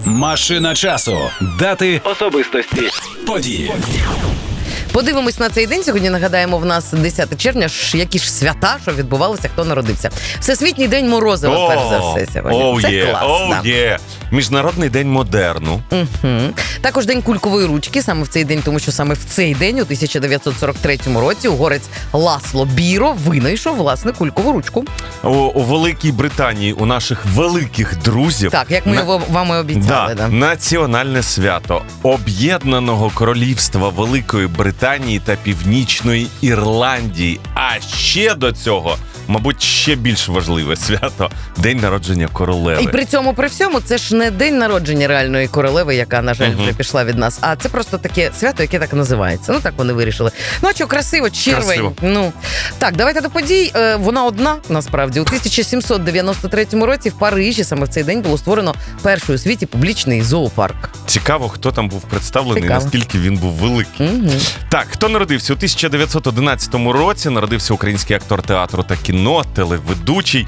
Машина часу. Дати, Особистості. події. Подивимось на цей день. Сьогодні, нагадаємо, в нас 10 червня. Які ж свята, що відбувалося, хто народився. Всесвітній день морозива, перш за все, сьогодні. Це клас. Міжнародний день модерну. Також день кулькової ручки, саме в цей день, тому що саме в цей день, у 1943 році, угорець Ласло Біро винайшов, власне, кулькову ручку. У Великій Британії у наших великих друзів... Так, як ми вам і обіцяли. Да. Національне свято Об'єднаного Королівства Великої Британії та Північної Ірландії. А ще до цього, мабуть, ще більш важливе свято – День народження королеви. І при цьому, при всьому, це ж не день народження реальної королеви, яка, на жаль, вже пішла від нас, а це просто таке свято, яке так називається. Ну, так вони вирішили. Ну, а що, красиво, червень. Красиво. Ну, так, давайте до подій. Вона одна, насправді. У 1793 році в Парижі саме в цей день було створено перший у світі публічний зоопарк. Цікаво, хто там був представлений, наскільки він був великий. Так, хто народився? У 1911 році народився український актор театру та кіно, телеведучий,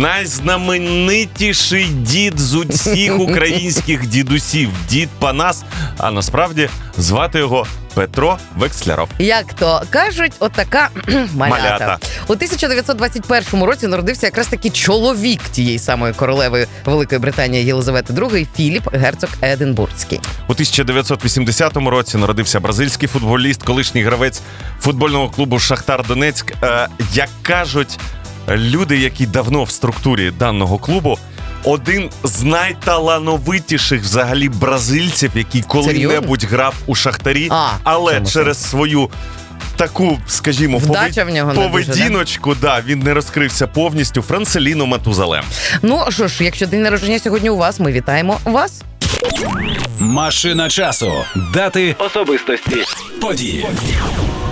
найзнаменитіший дід з усіх українських дідусів. Дід Панас, а насправді звати його Петро Вексляров. Як то кажуть, отака малята. У 1921 році народився якраз таки чоловік тієї самої королеви Великої Британії Єлизавети II, Філіп, герцог Единбурзький. У 1980 році народився бразильський футболіст, колишній гравець футбольного клубу «Шахтар Донецьк». Як кажуть люди, які давно в структурі даного клубу, один з найталановитіших взагалі бразильців, який коли-небудь грав у «Шахтарі», але через свою таку, скажімо, поведіночку, він не розкрився повністю. Францеліно Матузале. Ну, що ж, якщо день народження сьогодні у вас, ми вітаємо вас. Машина часу. Дати, Особистості. події.